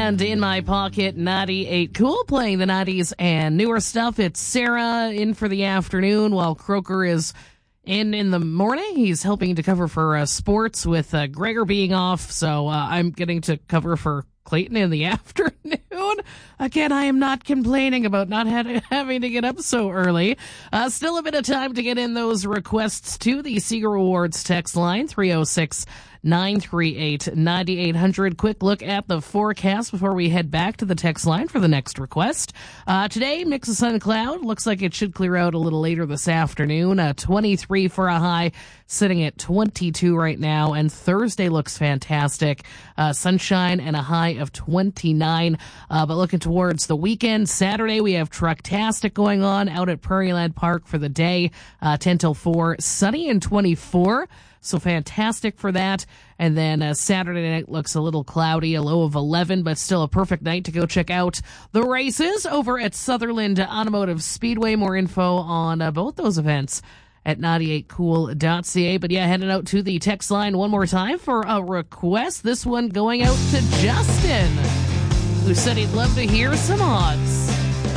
and In My Pocket, 98 Cool, playing the 90s and newer stuff. It's Sarah in for the afternoon while Croker is in the morning. He's helping to cover for sports with Gregor being off, so I'm getting to cover for Clayton in the afternoon. Again, I am not complaining about not having to get up so early. Still a bit of time to get in those requests to the Seeger Awards text line, 306-938-9800. Quick look at the forecast before we head back to the text line for the next request. Today, mix of sun and cloud. Looks like it should clear out a little later this afternoon. 23 for a high, sitting at 22 right now. And Thursday looks fantastic. Sunshine and a high of 29. But looking towards the weekend, Saturday, we have Trucktastic going on out at Prairieland Park for the day, 10 till 4. Sunny and 24. So fantastic for that. And then Saturday night looks a little cloudy, a low of 11, but still a perfect night to go check out the races over at Sutherland Automotive Speedway. More info on both those events at 98cool.ca. But yeah, heading out to the text line one more time for a request. This one going out to Justin, who said he'd love to hear some odds.